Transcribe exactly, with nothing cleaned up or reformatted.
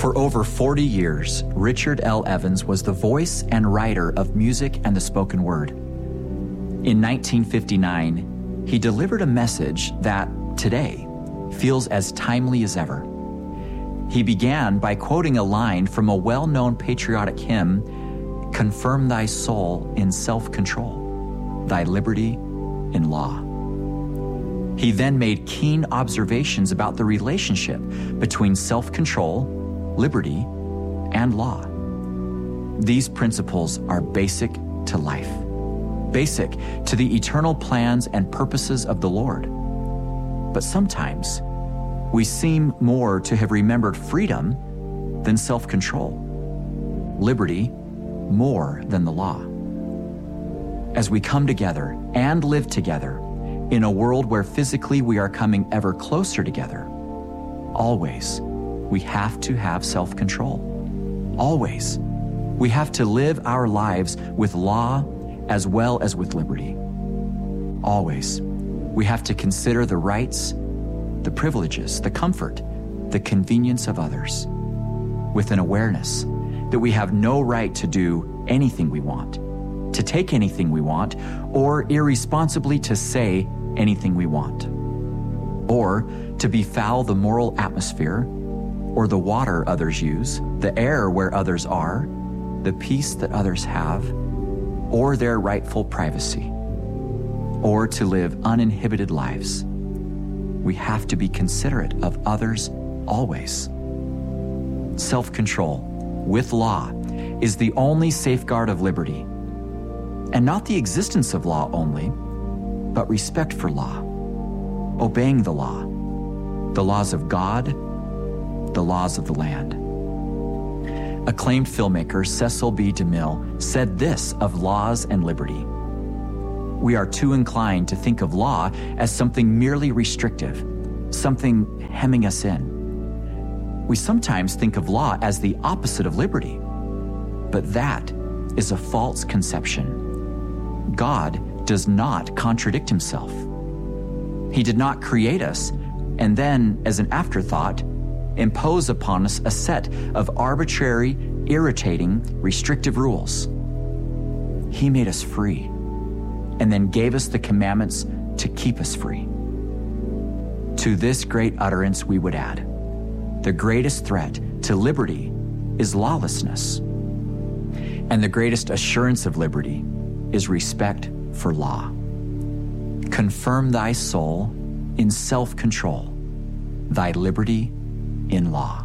For over forty years, Richard L. Evans was the voice and writer of music and the spoken word. In nineteen fifty-nine, he delivered a message that, today, feels as timely as ever. He began by quoting a line from a well-known patriotic hymn, "Confirm thy soul in self-control, thy liberty in law." He then made keen observations about the relationship between self-control, liberty, and law. These principles are basic to life, basic to the eternal plans and purposes of the Lord. But sometimes, we seem more to have remembered freedom than self-control, liberty more than the law. As we come together and live together in a world where physically we are coming ever closer together, always we have to have self-control. Always we have to live our lives with law as well as with liberty. Always we have to consider the rights, the privileges, the comfort, the convenience of others, with an awareness that we have no right to do anything we want, to take anything we want, or irresponsibly to say anything we want, or to befoul the moral atmosphere, or the water others use, the air where others are, the peace that others have, or their rightful privacy, or to live uninhibited lives. We have to be considerate of others always. Self-control with law is the only safeguard of liberty, and not the existence of law only, but respect for law, obeying the law, the laws of God, the laws of the land. Acclaimed filmmaker Cecil B. DeMille said this of laws and liberty: "We are too inclined to think of law as something merely restrictive, something hemming us in. We sometimes think of law as the opposite of liberty, but that is a false conception. God does not contradict himself. He did not create us and then, as an afterthought, impose upon us a set of arbitrary, irritating, restrictive rules. He made us free and then gave us the commandments to keep us free. To this great utterance we would add, the greatest threat to liberty is lawlessness, and the greatest assurance of liberty is respect for law. Confirm thy soul in self-control, thy liberty in law."